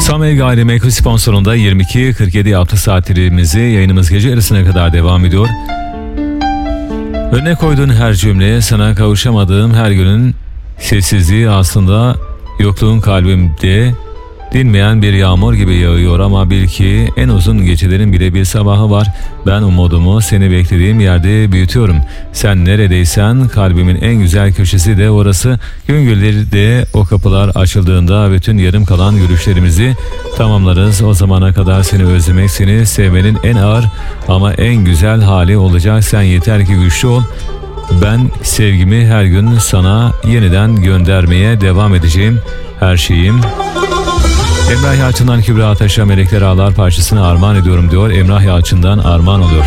Samel Gayrimenkul sponsorunda 22.47 yaptı saatlerimizi, yayınımız gece yarısına kadar devam ediyor. Önüne koyduğun her cümleye, sana kavuşamadığım her günün sessizliği aslında yokluğun kalbimde dinmeyen bir yağmur gibi yağıyor, ama bil ki en uzun gecelerin bile bir sabahı var. Ben umudumu seni beklediğim yerde büyütüyorum. Sen neredeysen kalbimin en güzel köşesi de orası. Gün gelir de o kapılar açıldığında bütün yarım kalan görüşlerimizi tamamlarız. O zamana kadar seni özlemek, seni sevmenin en ağır ama en güzel hali olacak. Sen yeter ki güçlü ol. Ben sevgimi her gün sana yeniden göndermeye devam edeceğim. Her şeyim. Emrah Yalçın'dan Kübra Ataş'a Melekler Ağlar parçasını armağan ediyorum diyor. Emrah Yalçın'dan armağan oluyor.